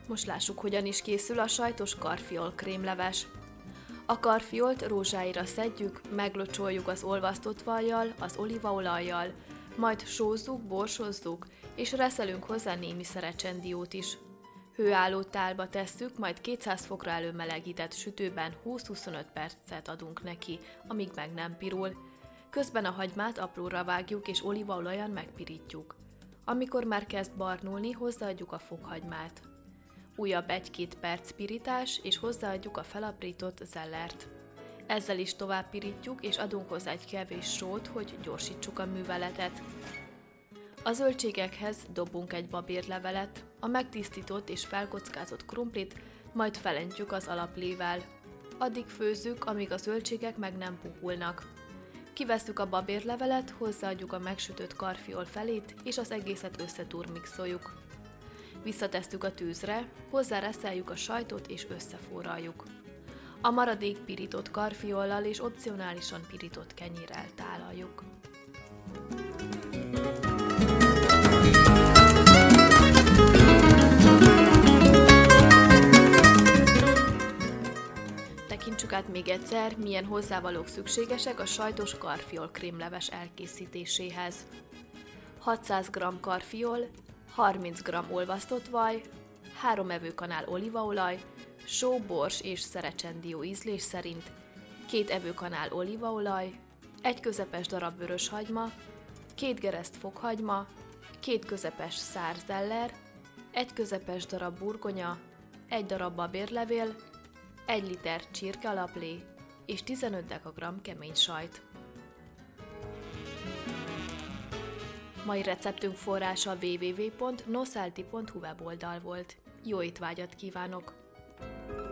Most lássuk, hogyan is készül a sajtos karfiol krémleves. A karfiolt rózsáira szedjük, meglocsoljuk az olvasztott vajjal, az olívaolajjal, majd sózzuk, borsozzuk, és reszelünk hozzá némi szerecsendiót is. Hőálló tálba tesszük, majd 200 fokra előmelegített sütőben 20-25 percet adunk neki, amíg meg nem pirul. Közben a hagymát apróra vágjuk és olívaolajan megpirítjuk. Amikor már kezd barnulni, hozzáadjuk a fokhagymát. Újabb 1-2 perc pirítás, és hozzáadjuk a felaprított zellert. Ezzel is tovább pirítjuk, és adunk hozzá egy kevés sót, hogy gyorsítsuk a műveletet. A zöldségekhez dobunk egy babérlevelet, a megtisztított és felkockázott krumplit, majd felöntjük az alaplével. Addig főzzük, amíg a zöldségek meg nem puhulnak. Kivesszük a babérlevelet, hozzáadjuk a megsütött karfiol felét, és az egészet összeturmixoljuk. Visszatesszük a tűzre, hozzáreszeljük a sajtot és összeforraljuk. A maradék pirított karfiollal és opcionálisan pirított kenyérrel tálaljuk. Tekintsük át még egyszer, milyen hozzávalók szükségesek a sajtos karfiol krémleves elkészítéséhez. 600 g karfiol, 30 g olvasztott vaj, 3 evőkanál olívaolaj, só, bors és szerecsendió ízlés szerint, 2 evőkanál olívaolaj, 1 közepes darab vörös hagyma, 2 gereszt fokhagyma, 2 közepes szárzeller, 1 közepes darab burgonya, 1 darab babérlevél, 1 liter csirkealaplé és 15 dekagram kemény sajt. Mai receptünk forrása www.nosalti.hu weboldal volt. Jó étvágyat kívánok!